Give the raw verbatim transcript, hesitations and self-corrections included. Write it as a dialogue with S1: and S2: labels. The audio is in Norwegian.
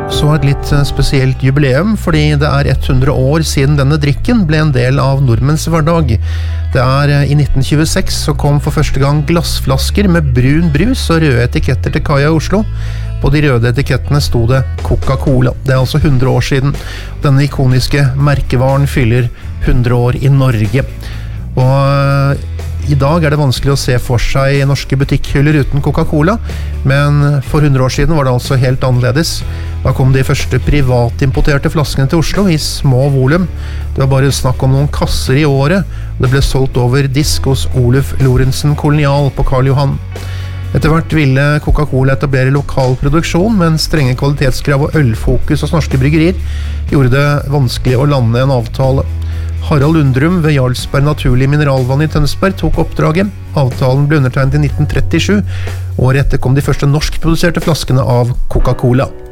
S1: Så et litt spesielt jubileum, fordi det er hundre år siden denne drikken ble en del av nordmenns hverdag. Det er i nitten tjueseks så kom for første gang glassflasker med brun brus og røde etiketter til kaia i Oslo. På de røde etikettene sto det Coca-Cola. Det er altså hundre år siden. Denne ikoniske merkevaren fyller hundre år i Norge. Og i dag er det vanskelig å se for seg norske butikkhyller uten Coca-Cola, men for hundre år siden var det altså helt annerledes. Da kom de første privatimporterte flaskene til Oslo i små volum. Det var bare snakk om noen kasser i året. Det ble solgt over disk hos Oluf Lorentzen Kolonial på Karl Johan. Etter hvert ville Coca-Cola etablere lokal produksjon, men strenge kvalitetskrav og ølfokus hos norske bryggerier gjorde det vanskelig å lande en avtale. Harald Undrum ved Jarlsberg Naturlig Mineralvann i Tønsberg tok oppdraget. Avtalen ble undertegnet i nitten trettisju. Året etter kom de første norskproduserte flaskene av Coca-Cola.